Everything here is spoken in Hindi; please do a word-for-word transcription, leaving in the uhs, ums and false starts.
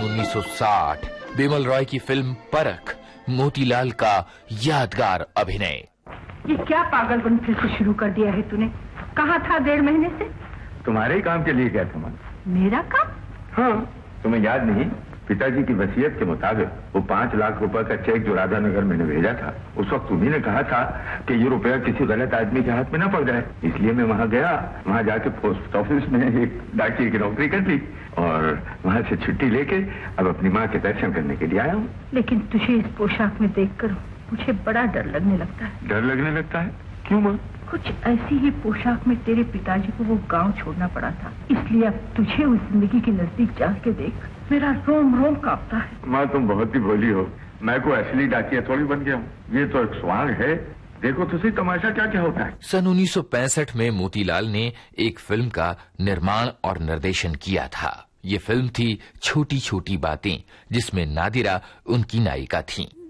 सन उन्नीस सौ साठ बिमल रॉय की फिल्म परख, मोतीलाल का यादगार अभिनय। ये क्या पागलपन फिर से शुरू कर दिया है तूने? कहाँ था डेढ़ महीने से? तुम्हारे ही काम के लिए गया था मैं। मेरा काम? हाँ, तुम्हें याद नहीं? पिताजी की वसीयत के मुताबिक वो पांच लाख रुपए का चेक जो राधा नगर मैंने भेजा था, उस वक्त तुम्ही ने कहा था कि ये रुपया किसी गलत आदमी के हाथ में न पड़ जाए, इसलिए मैं वहाँ गया। वहाँ जाके पोस्ट ऑफिस में एक डाकिए की नौकरी कर ली और वहाँ से छुट्टी लेके अब अपनी माँ के दर्शन करने के लिए आया हूँ। लेकिन तुझे इस पोशाक में देखकर मुझे बड़ा डर लगने लगता है। डर लगने लगता है? क्यों माँ? कुछ ऐसी ही पोशाक में तेरे पिताजी को वो गांव छोड़ना पड़ा था, इसलिए अब तुझे उस जिंदगी के नजदीक जाके देख मेरा रोम रोम कांपता है। माँ तुम बहुत ही भोली हो, मैं कोई असली डाकिया थोड़ी बन गया हूँ। ये तो एक स्वांग है, देखो तो सही तमाशा क्या क्या होता है। सन उन्नीस सौ पैंसठ में मोतीलाल ने एक फिल्म का निर्माण और निर्देशन किया था। ये फिल्म थी छोटी छोटी बातें, जिसमें नादिरा उनकी नायिका थी।